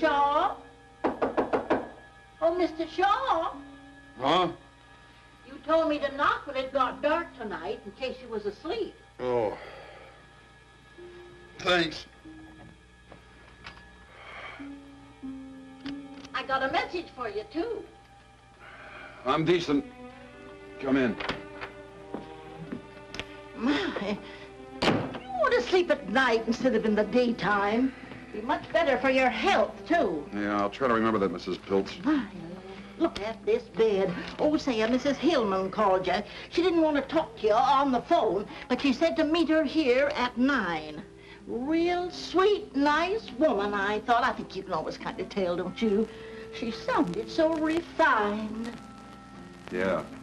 Shaw? Oh, Mr. Shaw? Huh? You told me to knock when it got dark tonight in case you was asleep. Oh. Thanks. I got a message for you, too. I'm decent. Come in. My, you want to sleep at night instead of in the daytime. Be much better for your health, too. Yeah, I'll try to remember that, Mrs. Piltz. My, look at this bed. Oh, say, Mrs. Hillman called you. She didn't want to talk to you on the phone, but she said to meet her here at 9. Real sweet, nice woman, I thought. I think you can always kind of tell, don't you? She sounded so refined. Yeah.